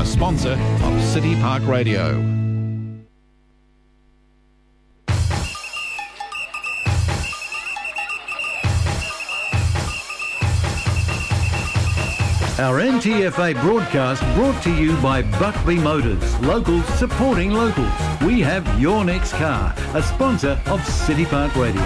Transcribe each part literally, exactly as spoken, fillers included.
sponsor of City Park Radio. Our N T F A broadcast brought to you by Buckley Motors. Locals supporting locals. We have your next car. A sponsor of City Park Radio.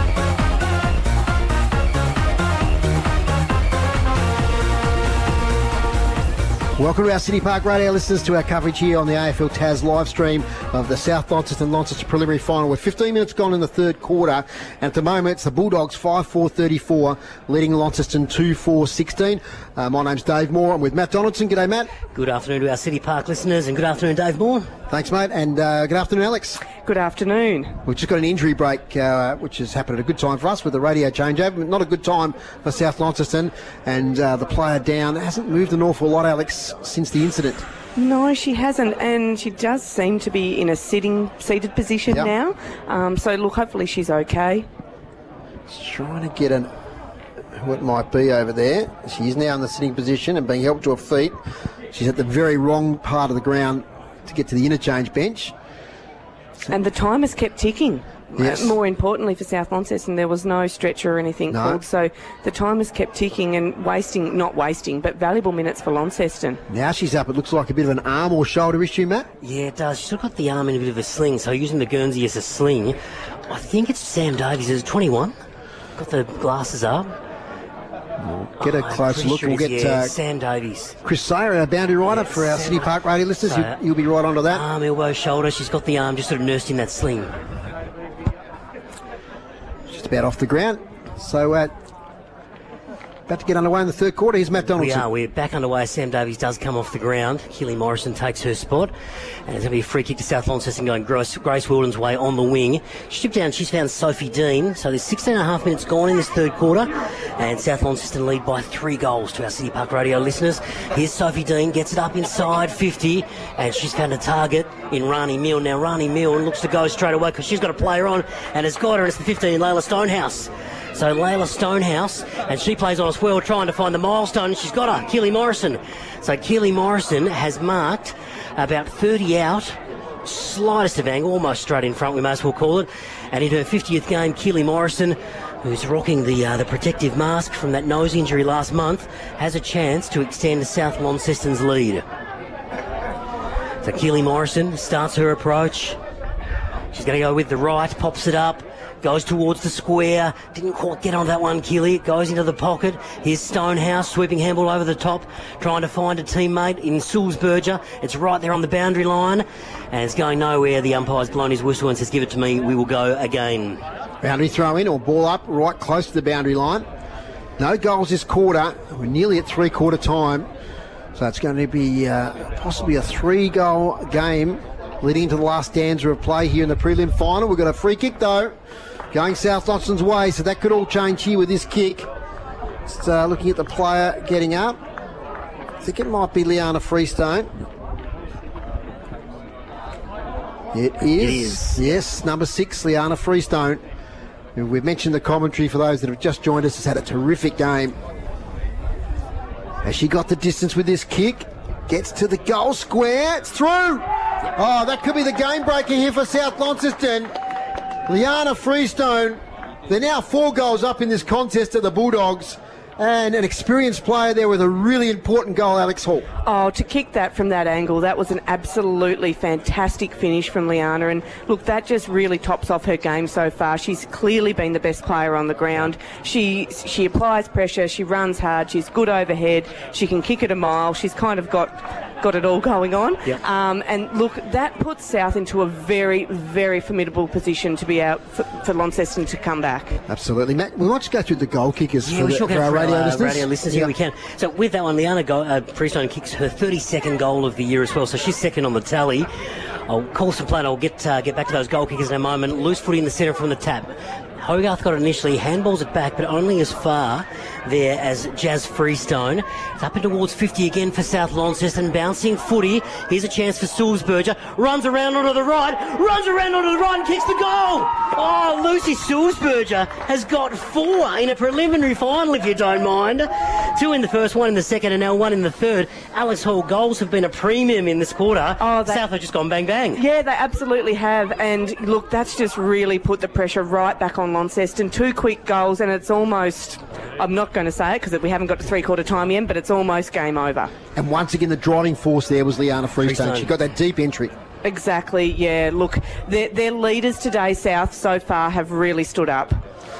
Welcome to our City Park Radio listeners to our coverage here on the A F L Taz live stream of the South Launceston Launceston preliminary final. With fifteen minutes gone in the third quarter, and at the moment it's the Bulldogs five four thirty-four leading Launceston two four sixteen. Uh, my name's Dave Moore. I'm with Matt Donaldson. G'day, Matt. Good afternoon to our City Park listeners, and good afternoon, Dave Moore. Thanks, mate, and uh, good afternoon, Alex. Good afternoon. We've just got an injury break, uh, which has happened at a good time for us with the radio changeover, but not a good time for South Launceston, and uh, the player down hasn't moved an awful lot, Alex, since the incident. No, she hasn't, and she does seem to be in a sitting, seated position Yep. now. Um, so, look, hopefully she's okay. Just trying to get an who it might be over there. She is now in the sitting position and being helped to her feet. She's at the very wrong part of the ground to get to the interchange bench. And the time has kept ticking. Yes. Uh, more importantly for South Launceston, there was no stretcher or anything No. called, so the time has kept ticking and wasting, not wasting, but valuable minutes for Launceston. Now she's up. It looks like a bit of an arm or shoulder issue, Matt. Yeah, it does. She's still got the arm in a bit of a sling, so using the Guernsey as a sling. I think it's Sam Davies. Is it twenty-one? Got the glasses up. Get a Oh, I'm close pretty look. sure We'll it get is, yeah, uh, Sam Davies. Chris Sayer, our boundary rider, Yeah, for our Sam- City Park Radio listeners. So, You, you'll be right onto that. Arm, elbow, shoulder. She's got the arm just sort of nursed in that sling. Just about off the ground. So, uh, about to get underway in the third quarter. Here's Matt We Donaldson. are. We're back underway. Sam Davies does come off the ground. Keely Morrison takes her spot. And it's going to be a free kick to South Launceston going Grace, Grace Wilden's way on the wing. Stripped down, she's found Sophie Dean. So there's sixteen and a half minutes gone in this third quarter. And South Launceston lead by three goals to our City Park Radio listeners. Here's Sophie Dean, gets it up inside fifty. And she's found a target in Rani Milne. Now Rani Milne looks to go straight away because she's got a player on and has got her. And it's the fifteen, Layla Stonehouse. So Layla Stonehouse, and she plays on as well, trying to find the milestone. She's got her, Keely Morrison. So Keely Morrison has marked about thirty out, slightest of angle, almost straight in front, we may as well call it. And in her fiftieth game, Keely Morrison, who's rocking the uh, the protective mask from that nose injury last month, has a chance to extend South Launceston's lead. So Keely Morrison starts her approach. She's going to go with the right, pops it up. Goes towards the square. Didn't quite get on that one, Keely. It goes into the pocket. Here's Stonehouse sweeping handball over the top, trying to find a teammate in Sulzberger. It's right there on the boundary line, and it's going nowhere. The umpire's blown his whistle and says, "Give it to me. We will go again." Boundary throw in or ball up right close to the boundary line. No goals this quarter. We're nearly at three quarter time. So it's going to be uh, possibly a three goal game leading into the last stanza of play here in the prelim final. We've got a free kick though, going South Launceston's way, so that could all change here with this kick. Just uh, looking at the player getting up. I think it might be Liana Freestone. It is. It is. Yes, number six, Liana Freestone. We've mentioned the commentary for those that have just joined us. Has had a terrific game. Has she got the distance with this kick? Gets to the goal square. It's through. Oh, that could be the game breaker here for South Launceston. Liana Freestone. They're now four goals up in this contest at the Bulldogs. And an experienced player there with a really important goal, Alex Hall. Oh, to kick that from that angle, that was an absolutely fantastic finish from Liana. And look, that just really tops off her game so far. She's clearly been the best player on the ground. She she applies pressure, she runs hard, she's good overhead, she can kick it a mile. She's kind of got got it all going on. Yep. Um, and look, that puts South into a very, very formidable position to be out for, for Launceston to come back. Absolutely. Matt, we might just go through the goal kickers Yeah, for, we the, should for go our for radio uh, listeners. radio listeners. Yeah, we can. So with that one, Liana go, uh, Freestone kicks her thirty-second goal of the year as well. So she's second on the tally. I'll call some play. I'll get uh, get back to those goal kickers in a moment. Loose footy in the centre from the tap. Hogarth got it initially, handballs it back, but only as far there as Jazz Freestone. It's up and towards fifty again for South Launceston, bouncing footy. Here's a chance for Sulzberger. Runs around onto the right, runs around onto the right and kicks the goal. Oh, Lucy Sulzberger has got four in a preliminary final, if you don't mind. Two in the first, one in the second, and now one in the third. Alex Hall, goals have been a premium in this quarter. Oh, they, South have just gone bang, bang. Yeah, they absolutely have. And look, that's just really put the pressure right back on Launceston. Two quick goals, and it's almost, I'm not going to say it because we haven't got to three-quarter time yet, but it's almost game over. And once again, the driving force there was Liana Freestone. Freestone. She got that deep entry. Exactly, yeah. Look, their, their leaders today, South, so far have really stood up.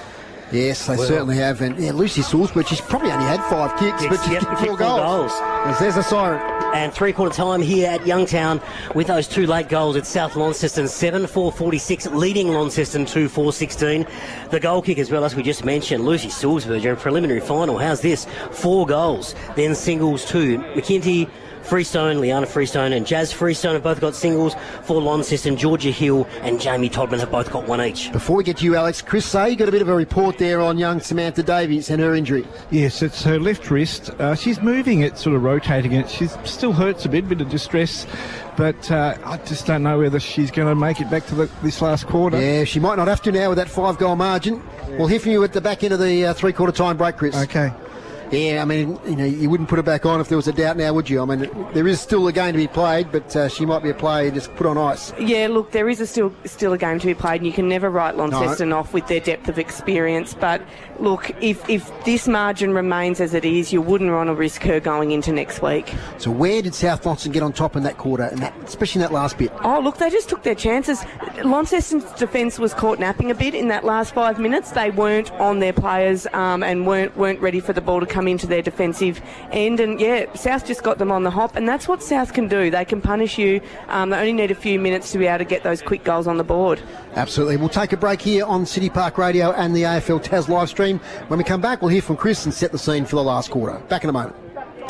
Yes, they well, certainly have. And yeah, Lucy Sulzberger, she's probably only had five kicks, but she's yep, kicked four, four goals. goals. There's a siren. And three-quarter time here at Youngtown with those two late goals at South Launceston, seven four forty-six, leading Launceston two four sixteen. The goal kick as well, as we just mentioned, Lucy Sulzberger in preliminary final. How's this? Four goals. Then singles two. McKinty, Freestone, Liana Freestone and Jazz Freestone have both got singles for Launceston. Georgia Hill and Jamie Todman have both got one each. Before we get to you, Alex, Chris Say, you got a bit of a report there on young Samantha Davies and her injury. Yes, it's her left wrist. Uh, she's moving it, sort of rotating it. She still hurts a bit, bit of distress, but uh, I just don't know whether she's going to make it back to the, this last quarter. Yeah, she might not have to now with that five-goal margin. We'll hear from you at the back end of the uh, three-quarter time break, Chris. Okay. Yeah, I mean, you know, you wouldn't put her back on if there was a doubt now, would you? I mean, there is still a game to be played, but uh, she might be a player just put on ice. Yeah, look, there is a still still a game to be played, and you can never write Launceston no. off with their depth of experience. But look, if if this margin remains as it is, you wouldn't want to risk her going into next week. So where did South Launceston get on top in that quarter, and that, especially in that last bit? Oh, look, they just took their chances. Launceston's defence was caught napping a bit in that last five minutes. They weren't on their players um, and weren't weren't ready for the ball to come into their defensive end, and yeah, South just got them on the hop, and that's what South can do. They can punish you. Um, they only need a few minutes to be able to get those quick goals on the board. Absolutely. We'll take a break here on City Park Radio and the A F L Taz live stream. When we come back, we'll hear from Chris and set the scene for the last quarter. Back in a moment.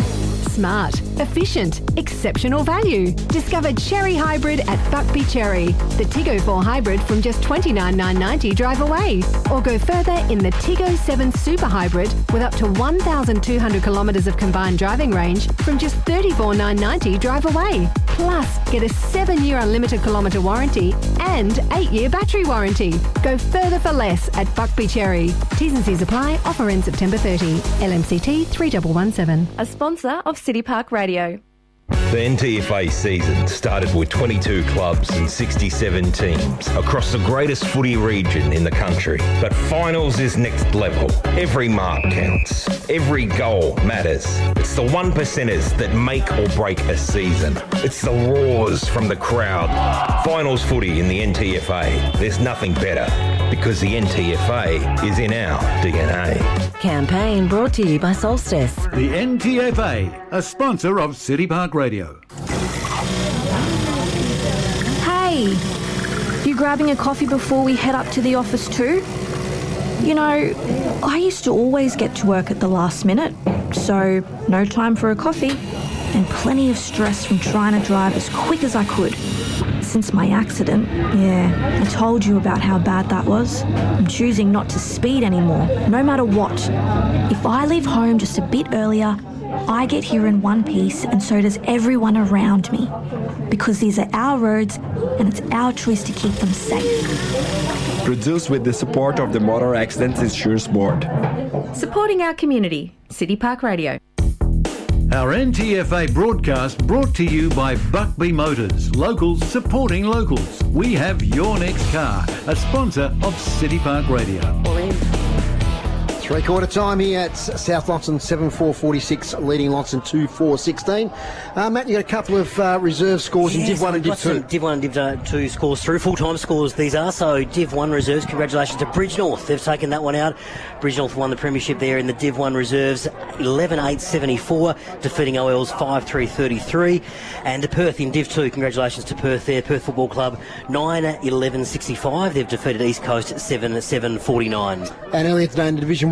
Smart, efficient, exceptional value. Discover Cherry Hybrid at Buckby Cherry. The Tiggo four Hybrid from just twenty-nine thousand nine hundred ninety dollars drive away. Or go further in the Tiggo seven Super Hybrid with up to one thousand two hundred kilometres of combined driving range from just thirty-four thousand nine hundred ninety dollars drive away. Plus, get a seven-year unlimited kilometre warranty and eight-year battery warranty. Go further for less at Buckby Cherry. T's and C's apply. Offer ends September thirtieth. L M C T three one one seven. A sponsor of City Park Radio. The N T F A season started with twenty-two clubs and sixty-seven teams across the greatest footy region in the country. But finals is next level. Every mark counts. Every goal matters. It's the one percenters that make or break a season. It's the roars from the crowd. Finals footy in the N T F A. There's nothing better because the N T F A is in our D N A. Campaign brought to you by Solstice. The N T F A, a sponsor of City Park Radio. Hey, you grabbing a coffee before we head up to the office too? You know, I used to always get to work at the last minute, so no time for a coffee and plenty of stress from trying to drive as quick as I could. Since my accident, yeah, I told you about how bad that was. I'm choosing not to speed anymore, no matter what. If I leave home just a bit earlier, I get here in one piece, and so does everyone around me. Because these are our roads, and it's our choice to keep them safe. Produced with the support of the Motor Accident Insurance Board. Supporting our community, City Park Radio. Our N T F A broadcast brought to you by Buckby Motors. Locals supporting locals. We have your next car. A sponsor of City Park Radio. Three-quarter time here at South Launceston, seven four forty-six, leading Launceston two four sixteen. Uh, Matt, you got a couple of uh, reserve scores yes, in Div one and Div two. Div one and Div two scores through, full-time scores these are. So Div one reserves, congratulations to Bridgenorth. They've taken that one out. Bridgenorth won the premiership there in the Div one reserves, eleven eight seventy-four, defeating O L's five three thirty-three. And to Perth in Div two, congratulations to Perth there. Perth Football Club, nine eleven sixty-five. They've defeated East Coast seven seven forty-nine. And earlier today in the Division one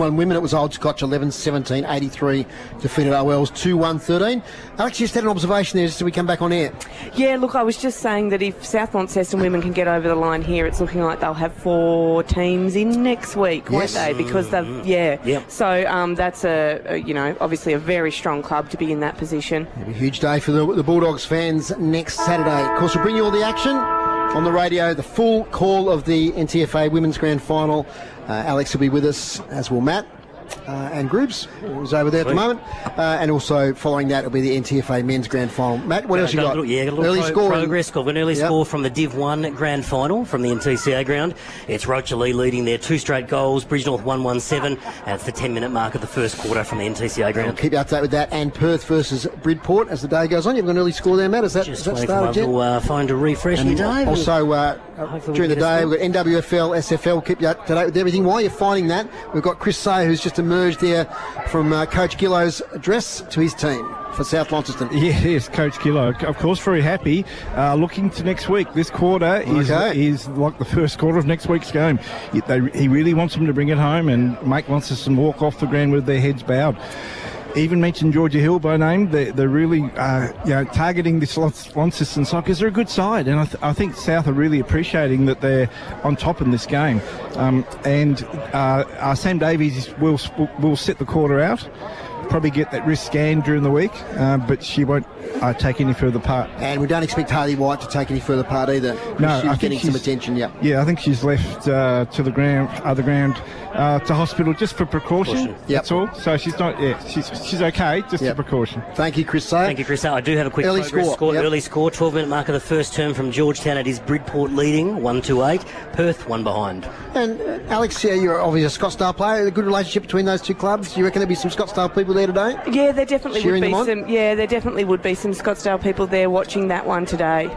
in women, it was Old Scotch eleven seventeen eighty-three, defeated O L's two one thirteen. Alex, you just had an observation there just so we come back on air. Yeah, look, I was just saying that if South Launceston women can get over the line here, it's looking like they'll have four teams in next week, Yes. won't they? Because they've, yeah. Yep. So um, that's a, a, you know, obviously a very strong club to be in that position. It'll be a huge day for the, the Bulldogs fans next Saturday. Of course, we'll bring you all the action on the radio, the full call of the N T F A Women's Grand Final. Uh, Alex will be with us, as will Matt. Uh, and Groobs, who's over there at the moment. Uh, and also, following that, it'll be the N T F A Men's Grand Final. Matt, what Uh, else you got? got? A little, yeah, got a little Early pro- score. progress score. An early Yep. score from the Div one Grand Final from the N T C A ground. It's Rocha Lee leading there, two straight goals. Bridgenorth one one seven. And it's the ten-minute mark of the first quarter from the N T C A We'll ground. keep you up to date with that. And Perth versus Bridport as the day goes on. You've got an early score there, Matt. Is that, Just is that waiting for started my yet? little uh, phone to refresh And you, Dave. also, uh, Hopefully during the we get a day, score. we've got N W F L, S F L. We'll keep you up to date with everything. While you're finding that, we've got Chris Say, who's just emerged there from uh, Coach Gillo's address to his team for South Launceston. Yeah, yes, Coach Gillo, of course, very happy. Uh, looking to next week. This quarter is Okay. is like the first quarter of next week's game. He, they, he really wants them to bring it home and make Launceston walk off the ground with their heads bowed. Even mentioned Georgia Hill by name. They're, they're really, uh, you know, targeting this Launceston side because they're a good side, and I, th- I think South are really appreciating that they're on top in this game. Um, and uh, uh, Sam Davies will will sit the quarter out. Probably get that wrist scanned during the week, uh, but she won't uh, take any further part. And we don't expect Harley White to take any further part either. No, She's I think getting some she's- attention, yeah. Yeah, I think she's left uh, to the ground, other ground, uh, to hospital just for precaution. Yep. That's all. So she's not. Yeah, she's she's okay, just Yep. for precaution. Thank you, Chris Say. Thank you, Chris. I do have a quick Early progress score, score. yep. Early score, twelve-minute mark of the first term from Georgetown. It is Bridport leading, one two eight. Perth, one behind. And uh, Alex, yeah, you're obviously a Scottsdale player. A good relationship between those two clubs. Do you reckon there'll be some Scottsdale people there today? Yeah, there definitely Cheering would be them on? some. Yeah, there definitely would be some Scottsdale people there watching that one today.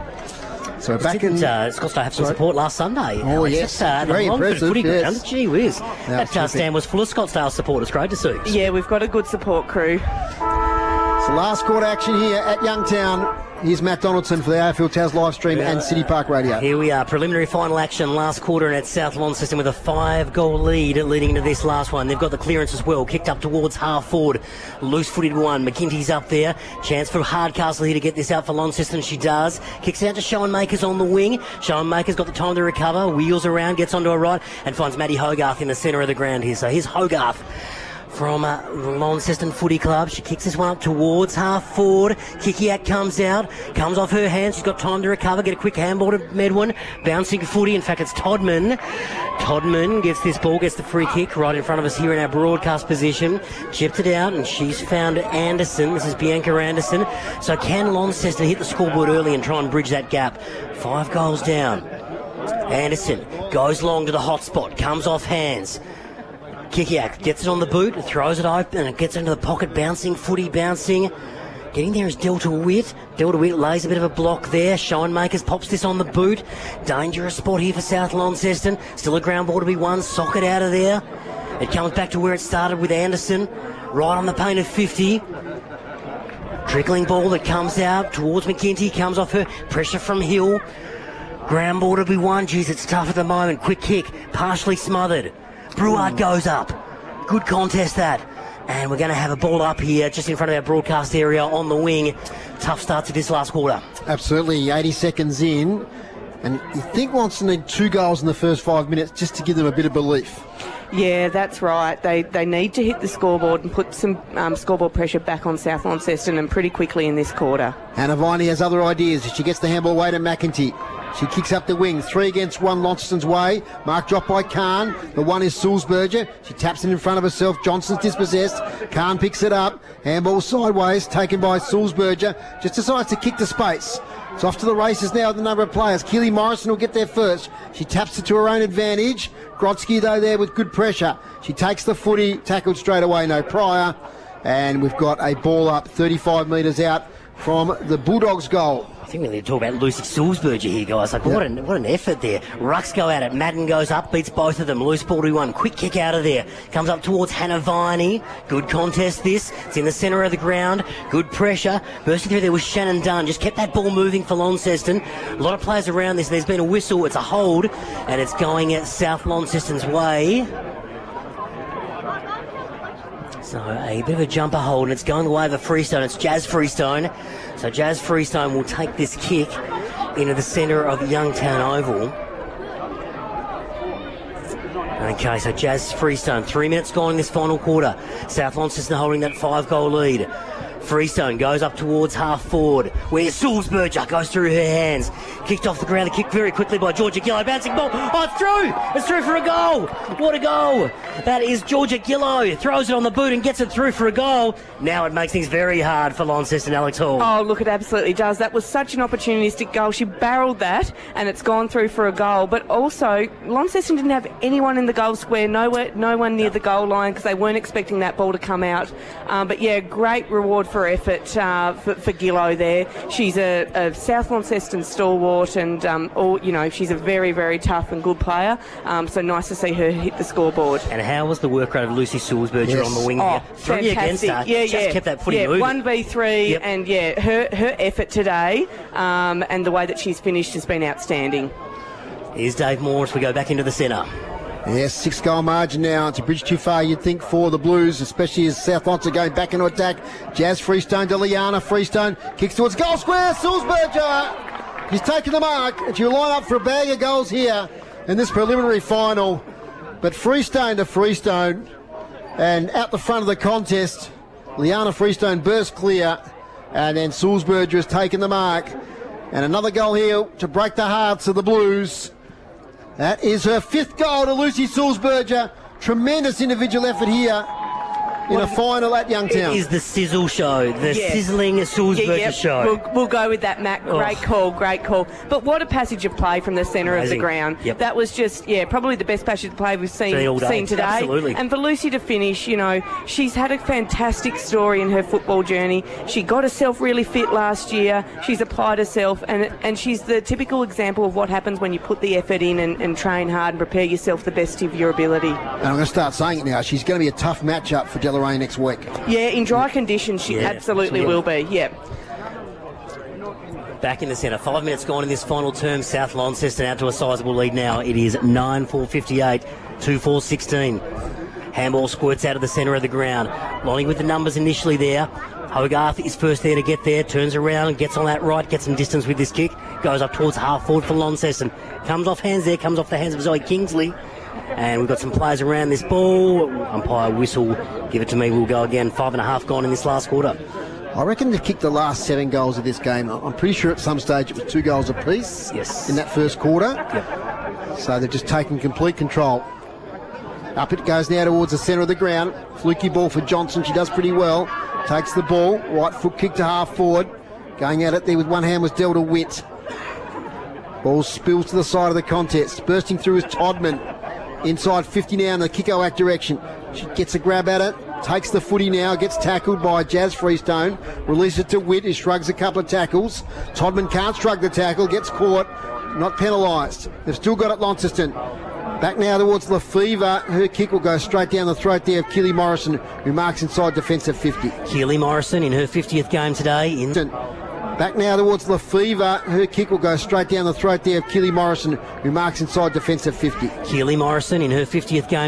So back in... Didn't uh, Scottsdale have some Sorry? support last Sunday? Oh, Alex? yes. That's, uh, the Very Longford impressive, footy yes. ground. Gee whiz. Yeah, that uh, terrific. stand was full of Scottsdale support. It's great to see. Yeah, we've got a good support crew. So last quarter action here at Youngtown. Here's Matt Donaldson for the A F L Taz live stream and City Park Radio. Here we are, preliminary final action last quarter, and it's South Launceston with a five-goal lead leading into this last one. They've got the clearance as well, kicked up towards half forward. Loose-footed one. McKinty's up there. Chance for Hardcastle here to get this out for Launceston. She does. Kicks out to Schoenmakers on the wing. Schoenmakers got the time to recover. Wheels around, gets onto her right, and finds Maddie Hogarth in the centre of the ground here. So here's Hogarth from uh, Launceston Footy Club. She kicks this one up towards half forward. Kikiak comes out, comes off her hands. She's got time to recover, get a quick handball to Medwin. Bouncing footy. In fact, it's Todman. Todman gets this ball, gets the free kick right in front of us here in our broadcast position. Chipped it out, and she's found Anderson. This is Bianca Anderson. So can Launceston hit the scoreboard early and try and bridge that gap? Five goals down. Anderson goes long to the hot spot, comes off hands. Kikiak gets it on the boot, throws it open, and it gets into the pocket, bouncing, footy bouncing. Getting there is Delta Witt. Delta Witt lays a bit of a block there. Schoenmakers pops this on the boot. Dangerous spot here for South Launceston. Still a ground ball to be won. Socket out of there. It comes back to where it started with Anderson. Right on the paint of fifty. Trickling ball that comes out towards McKinty. Comes off her. Pressure from Hill. Ground ball to be won. Geez, it's tough at the moment. Quick kick. Partially smothered. Brouard goes up. Good contest that. And we're going to have a ball up here just in front of our broadcast area on the wing. Tough start to this last quarter. Absolutely. eighty seconds in. And you think wants to need two goals in the first five minutes just to give them a bit of belief. Yeah, that's right. They they need to hit the scoreboard and put some um, scoreboard pressure back on South Launceston, and pretty quickly in this quarter. Hannah Viney has other ideas. She gets the handball away to McEntee. She kicks up the wing. Three against one, Launceston's way. Mark dropped by Kahn. The one is Sulzberger. She taps it in front of herself. Johnson's dispossessed. Kahn picks it up. Handball sideways, taken by Sulzberger. Just decides to kick to space. It's off to the races now with the number of players. Keely Morrison will get there first. She taps it to her own advantage. Grodsky, though, there with good pressure. She takes the footy, tackled straight away, no prior. And we've got a ball up thirty-five metres out from the Bulldogs' goal. I think we need to talk about Lucy Sulzberger here, guys. Like, what an what an effort there. Rucks go at it. Madden goes up, beats both of them. Loose ball to one. Quick kick out of there. Comes up towards Hannah Viney. Good contest this. It's in the centre of the ground. Good pressure. Bursting through there was Shannon Dunn. Just kept that ball moving for Launceston. A lot of players around this. There's been a whistle. It's a hold. And it's going at South Launceston's way. So a bit of a jumper hold, and it's going the way of a Freestone. It's Jazz Freestone. So Jazz Freestone will take this kick into the centre of Youngtown Oval. Okay, so Jazz Freestone, three minutes gone in this final quarter. South Launceston holding that five-goal lead. Freestone goes up towards half forward, where Sulzberger goes through her hands. Kicked off the ground, the kick very quickly by Georgia Gillow. Bouncing ball. Oh, it's through! It's through for a goal! What a goal! That is Georgia Gillow. Throws it on the boot and gets it through for a goal. Now it makes things very hard for Launceston, Alex Hall. Oh, look, it absolutely does. That was such an opportunistic goal. She barreled that, and it's gone through for a goal. But also, Launceston didn't have anyone in the goal square, nowhere, no one near the goal line, because they weren't expecting that ball to come out. Um, but yeah, great reward for effort uh, for, for Gillow there. She's a, a South Launceston stalwart, and um, all, you know, she's a very, very tough and good player. Um, so nice to see her hit the scoreboard. And how was the work rate of Lucy Sulzberger yes. on the wing oh, here? Three against her. Yeah, just yeah. kept that footy yeah, moving. one v three, yep. and yeah, her her effort today um, and the way that she's finished has been outstanding. Here's Dave Moore as we go back into the centre. Yes, six goal margin now. It's a bridge too far, you'd think, for the Blues, especially as South Launceston are going back into attack. Jazz Freestone to Liana. Freestone kicks towards goal square. Sulzberger, she's taken the mark, and she'll line up for a bag of goals here in this preliminary final. But Freestone to Freestone, and out the front of the contest, Liana Freestone bursts clear, and then Sulzberger has taken the mark. And another goal here to break the hearts of the Blues. That is her fifth goal to Lucy Sulzberger. Tremendous individual effort here in a final at Youngtown. It is the sizzle show, the yeah. sizzling Sulzberger yeah, yeah. show. We'll, we'll go with that, Matt. Great oh. call, great call. But what a passage of play from the centre of the ground. Yep. That was just, yeah, probably the best passage of play we've seen, seen, seen today. Absolutely. And for Lucy to finish, you know, she's had a fantastic story in her football journey. She got herself really fit last year. She's applied herself, and and she's the typical example of what happens when you put the effort in and, and train hard and prepare yourself the best of your ability. And I'm going to start saying it now. She's going to be a tough matchup for Deloraine next week. Yeah, in dry conditions, she yeah, absolutely yeah. will be, yeah. Back in the centre, five minutes gone in this final term. South Launceston out to a sizable lead now. It is nine four fifty-eight, two four sixteen. Handball squirts out of the centre of the ground. Lonnie with the numbers initially there. Hogarth is first there to get there, turns around, gets on that right, gets some distance with this kick, goes up towards half forward for Launceston. Comes off hands there, comes off the hands of Zoe Kingsley. And we've got some players around this ball. Umpire whistle, give it to me, we'll go again. Five and a half gone in this last quarter. I reckon they've kicked the last seven goals of this game. I'm pretty sure at some stage it was two goals apiece yes. in that first quarter. Yep. So they've just taken complete control. Up it goes now towards the centre of the ground. Fluky ball for Johnson. She does pretty well. Takes the ball. Right foot kick to half forward. Going at it there with one hand was Delta Witt. Ball spills to the side of the contest. Bursting through is Todman. Inside fifty now in the Kickowack direction. She gets a grab at it. Takes the footy now. Gets tackled by Jazz Freestone. Releases it to Witt, who shrugs a couple of tackles. Todman can't shrug the tackle. Gets caught. Not penalised. They've still got it, Launceston. Back now towards Lefevre. Her kick will go straight down the throat there of Keely Morrison, who marks inside defensive fifty. Keely Morrison in her fiftieth game today. In Back now towards Lefevre. Her kick will go straight down the throat there of Keely Morrison, who marks inside defensive fifty. Keely Morrison in her fiftieth game